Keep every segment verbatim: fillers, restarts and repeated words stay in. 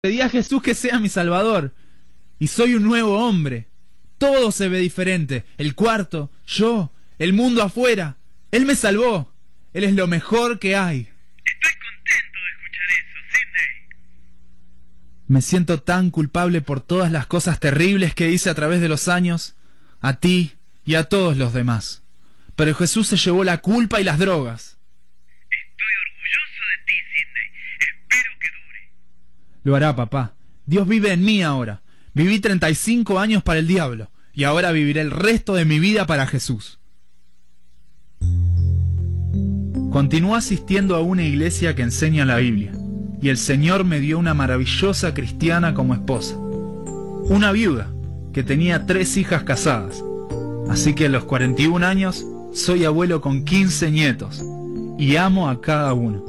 Pedí a Jesús que sea mi Salvador, y soy un nuevo hombre. Todo se ve diferente, el cuarto, yo, el mundo afuera. Él me salvó, Él es lo mejor que hay. Estoy contento de escuchar eso, Sidney. Me siento tan culpable por todas las cosas terribles que hice a través de los años, a ti y a todos los demás. Pero Jesús se llevó la culpa y las drogas. Estoy orgulloso de ti, Sidney. Espero que dure. Lo hará, papá. Dios vive en mí ahora. Viví treinta y cinco años para el diablo, y ahora viviré el resto de mi vida para Jesús. Continué asistiendo a una iglesia que enseña la Biblia, y el Señor me dio una maravillosa cristiana como esposa. Una viuda, que tenía tres hijas casadas. Así que a los cuarenta y un años, soy abuelo con quince nietos, y amo a cada uno.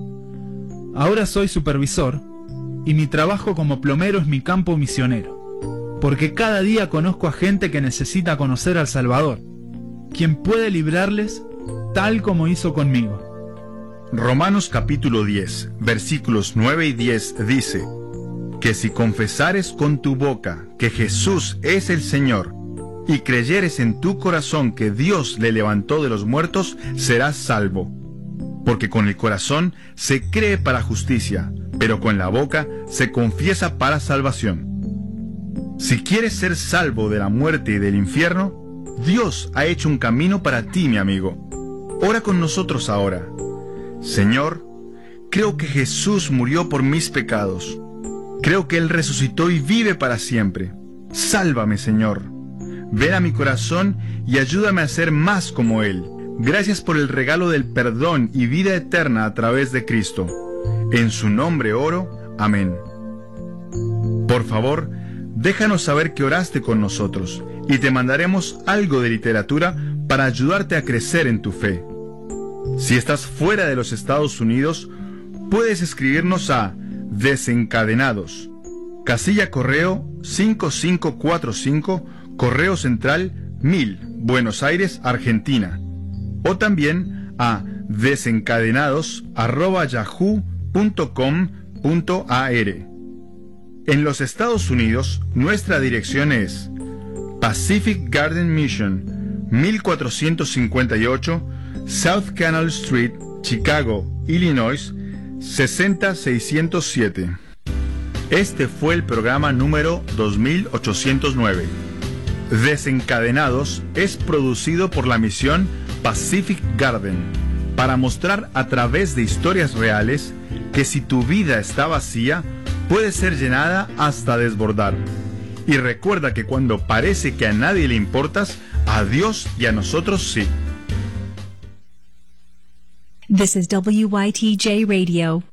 Ahora soy supervisor, y mi trabajo como plomero es mi campo misionero, porque cada día conozco a gente que necesita conocer al Salvador, quien puede librarles tal como hizo conmigo. Romanos capítulo diez, versículos nueve y diez dice, que si confesares con tu boca que Jesús es el Señor, y creyeres en tu corazón que Dios le levantó de los muertos, serás salvo. Porque con el corazón se cree para justicia, pero con la boca se confiesa para salvación. Si quieres ser salvo de la muerte y del infierno, Dios ha hecho un camino para ti, mi amigo. Ora con nosotros ahora. Señor, creo que Jesús murió por mis pecados. Creo que Él resucitó y vive para siempre. Sálvame, Señor. Ven a mi corazón y ayúdame a ser más como Él. Gracias por el regalo del perdón y vida eterna a través de Cristo. En su nombre oro. Amén. Por favor, déjanos saber que oraste con nosotros y te mandaremos algo de literatura para ayudarte a crecer en tu fe. Si estás fuera de los Estados Unidos, puedes escribirnos a Desencadenados, casilla correo cinco cinco cuatro cinco, Correo Central mil, Buenos Aires, Argentina. O también a desencadenados arroba yahoo punto com punto a r. En los Estados Unidos, nuestra dirección es Pacific Garden Mission, mil cuatrocientos cincuenta y ocho, South Canal Street, Chicago, Illinois, sesenta mil seiscientos siete. Este fue el programa número dos mil ochocientos nueve. Desencadenados es producido por la misión Pacific Garden, para mostrar a través de historias reales que si tu vida está vacía, puede ser llenada hasta desbordar. Y recuerda que cuando parece que a nadie le importas, a Dios y a nosotros sí. This is W Y T J Radio.